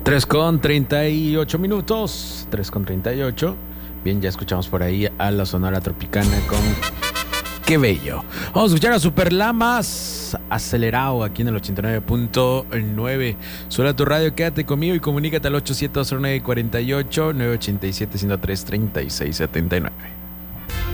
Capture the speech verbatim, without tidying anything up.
tres con treinta y ocho minutos. tres con treinta y ocho. Bien, ya escuchamos por ahí a la Sonora Tropicana con Qué Bello. Vamos a escuchar a Super Lamas, acelerado aquí en el ochenta y nueve punto nueve. Suena tu radio, quédate conmigo y comunícate al ocho siete dos nueve cuatro ocho nueve ocho siete, uno cero tres, tres seis siete nueve.